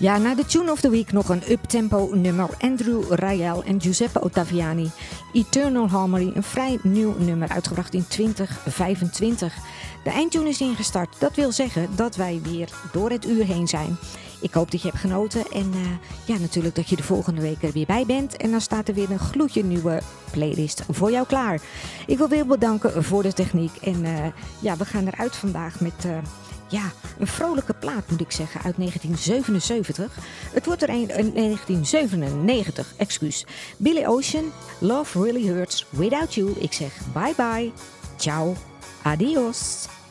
Ja, na de Tune of the Week nog een uptempo nummer. Andrew Rayel en Giuseppe Ottaviani. Eternal Harmony, een vrij nieuw nummer, uitgebracht in 2025. De eindtune is ingestart. Dat wil zeggen dat wij weer door het uur heen zijn. Ik hoop dat je hebt genoten en natuurlijk dat je de volgende week er weer bij bent. En dan staat er weer een gloedje nieuwe playlist voor jou klaar. Ik wil weer bedanken voor de techniek. En we gaan eruit vandaag met een vrolijke plaat, moet ik zeggen, uit 1977. Het wordt er een 1997, excuus. Billy Ocean, Love Really Hurts Without You. Ik zeg bye bye, ciao, adios.